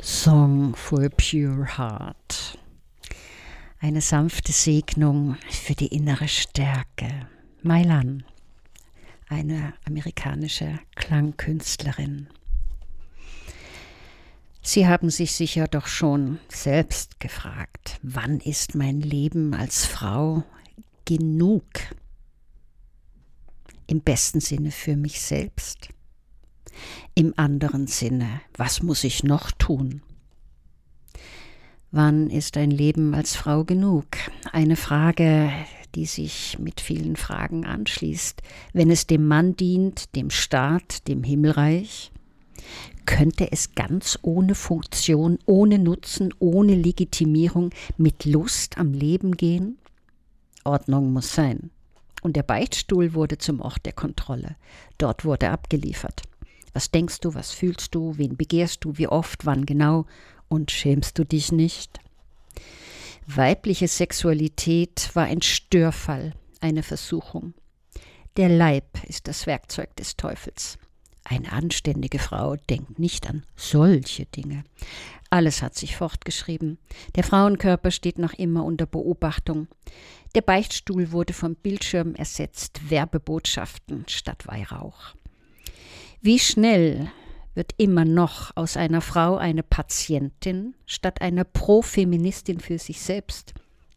Song for a Pure Heart. Eine sanfte Segnung für die innere Stärke. Mylan, eine amerikanische Klangkünstlerin. Sie haben sich sicher doch schon selbst gefragt, wann ist mein Leben als Frau genug? Im besten Sinne für mich selbst. Im anderen Sinne, was muss ich noch tun? Wann ist ein Leben als Frau genug? Eine Frage, die sich mit vielen Fragen anschließt. Wenn es dem Mann dient, dem Staat, dem Himmelreich, könnte es ganz ohne Funktion, ohne Nutzen, ohne Legitimierung, mit Lust am Leben gehen? Ordnung muss sein. Und der Beichtstuhl wurde zum Ort der Kontrolle. Dort wurde abgeliefert. Was denkst du, was fühlst du, wen begehrst du, wie oft, wann genau und schämst du dich nicht? Weibliche Sexualität war ein Störfall, eine Versuchung. Der Leib ist das Werkzeug des Teufels. Eine anständige Frau denkt nicht an solche Dinge. Alles hat sich fortgeschrieben. Der Frauenkörper steht noch immer unter Beobachtung. Der Beichtstuhl wurde vom Bildschirm ersetzt, Werbebotschaften statt Weihrauch. Wie schnell wird immer noch aus einer Frau eine Patientin statt einer Pro-Feministin für sich selbst?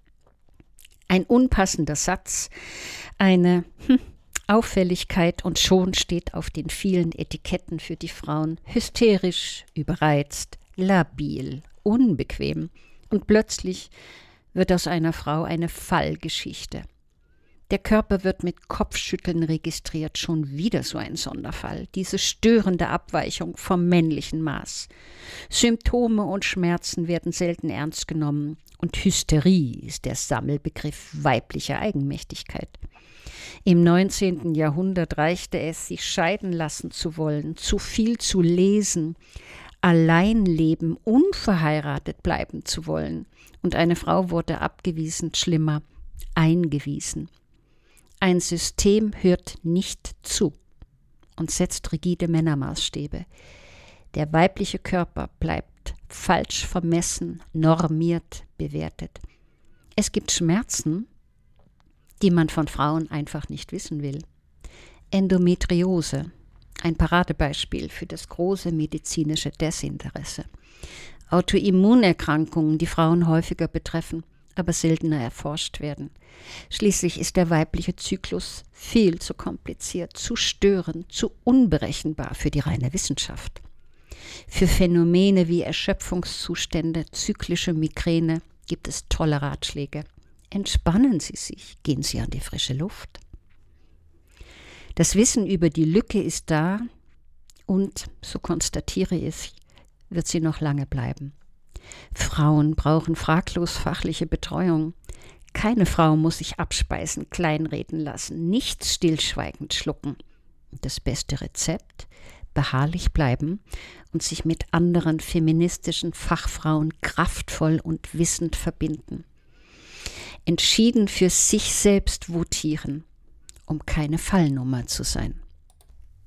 Ein unpassender Satz, eine Auffälligkeit und schon steht auf den vielen Etiketten für die Frauen hysterisch, überreizt, labil, unbequem. Und plötzlich wird aus einer Frau eine Fallgeschichte. Der Körper wird mit Kopfschütteln registriert, schon wieder so ein Sonderfall, diese störende Abweichung vom männlichen Maß. Symptome und Schmerzen werden selten ernst genommen und Hysterie ist der Sammelbegriff weiblicher Eigenmächtigkeit. Im 19. Jahrhundert reichte es, sich scheiden lassen zu wollen, zu viel zu lesen, allein leben, unverheiratet bleiben zu wollen. Und eine Frau wurde abgewiesen, schlimmer, eingewiesen. Ein System hört nicht zu und setzt rigide Männermaßstäbe. Der weibliche Körper bleibt falsch vermessen, normiert, bewertet. Es gibt Schmerzen, die man von Frauen einfach nicht wissen will. Endometriose, ein Paradebeispiel für das große medizinische Desinteresse. Autoimmunerkrankungen, die Frauen häufiger betreffen, aber seltener erforscht werden. Schließlich ist der weibliche Zyklus viel zu kompliziert, zu störend, zu unberechenbar für die reine Wissenschaft. Für Phänomene wie Erschöpfungszustände, zyklische Migräne gibt es tolle Ratschläge. Entspannen Sie sich, gehen Sie an die frische Luft. Das Wissen über die Lücke ist da und, so konstatiere ich, wird sie noch lange bleiben. Frauen brauchen fraglos fachliche Betreuung. Keine Frau muss sich abspeisen, kleinreden lassen, nichts stillschweigend schlucken. Das beste Rezept: beharrlich bleiben und sich mit anderen feministischen Fachfrauen kraftvoll und wissend verbinden. Entschieden für sich selbst votieren, um keine Fallnummer zu sein.